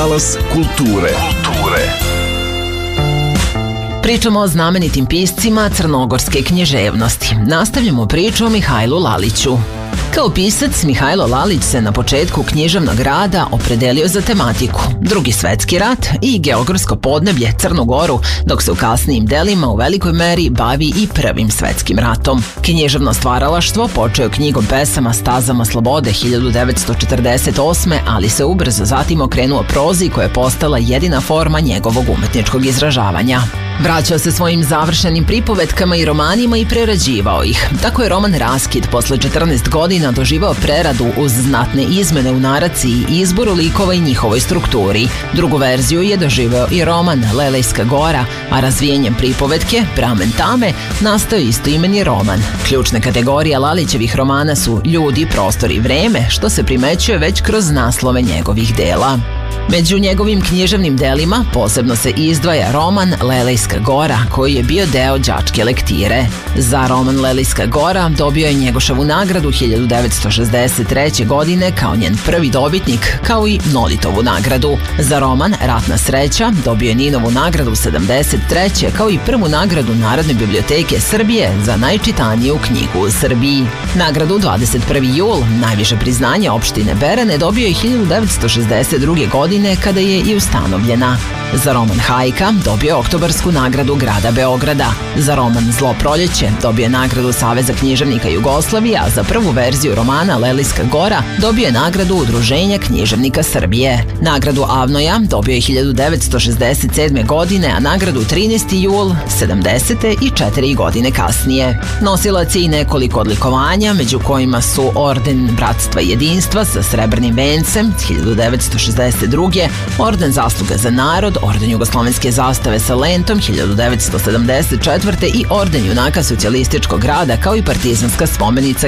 Talas kulture. Pričamo o znamenitim piscima crnogorske književnosti. Nastavljamo priču o Mihajlu Laliću. Kao pisac, Mihajlo Lalić se na početku književnog rada opredelio za tematiku Drugi svetski rat i geografsko podneblje Crnu Goru, dok se u kasnijim delima u velikoj meri bavi i Prvim svetskim ratom. Književno stvaralaštvo počeo knjigom pesama Stazama slobode 1948. ali se ubrzo zatim okrenuo prozi koja je postala jedina forma njegovog umetničkog izražavanja. Vraćao se svojim završenim pripovetkama i romanima i prerađivao ih. Tako je roman Raskid posle 14 godina doživao preradu uz znatne izmene u naraciji i izboru likova i njihovoj strukturi. Drugu verziju je doživeo i roman Lelejska gora, a razvijenjem pripovetke Pramen tame nastao istoimeni roman. Ključne kategorije Lalićevih romana su ljudi, prostor i vreme, što se primećuje već kroz naslove njegovih dela. Među njegovim književnim delima posebno se izdvaja roman Lelejska gora, koji je bio deo đačke lektire. Za roman Lelejska gora dobio je Njegoševu nagradu 1963. godine kao njen prvi dobitnik, kao i Nolitovu nagradu. Za roman Ratna sreća dobio je Ninovu nagradu 1973. kao i prvu nagradu Narodne biblioteke Srbije za najčitaniju knjigu u Srbiji. Nagradu 21. jul, najviše priznanje opštine Berane, dobio je 1962. godine kada je i ustanovljena. Za roman Hajka dobio je Oktobarsku nagradu grada Beograda. Za roman Zlo proljeće dobio je nagradu Saveza književnika Jugoslavije, a za prvu verziju romana Lelejska gora dobio je nagradu Udruženja književnika Srbije. Nagradu Avnoja dobio je 1967. godine, a nagradu 13. jul 70. i 4 godine kasnije. Nosilac je i nekoliko odlikovanja, među kojima su Orden Bratstva i jedinstva sa srebrnim vencem 1962. Orden zasluga za narod, Orden jugoslovenske zastave sa lentom 1974. i Orden junaka socijalističkog rada, kao i partizanska spomenica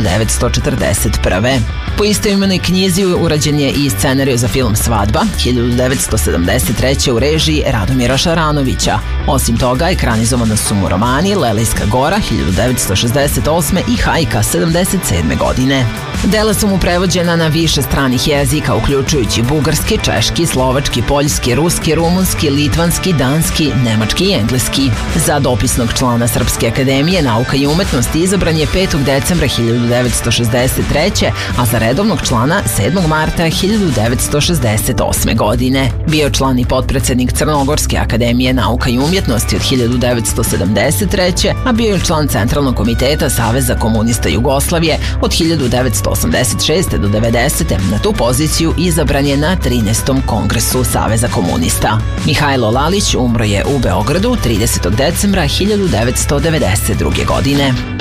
1941. Po istoimenoj knjizi urađen je i scenariju za film Svadba 1973. u režiji Radomira Šaranovića. Osim toga, ekranizovano su mu romani Lelejska gora 1968. i Hajka 1977. godine. Dela su mu prevođena na više stranih jezika, uključujući bugarski, češki, slovački, poljski, ruski, rumunski, litvanski, danski, nemački i engleski. Za dopisnog člana Srpske akademije nauka i umetnosti izabran je 5. decembra 1963. a za redovnog člana 7. marta 1968. godine. Bio član i potpredsednik Crnogorske akademije nauka i umjetnosti od 1973. a bio je član Centralnog komiteta Saveza komunista Jugoslavije od 1986. do 90. Na tu poziciju izabran je na 13. kongresu Saveza komunista. Mihajlo Lalić umro je u Beogradu 30. decembra 1992. godine.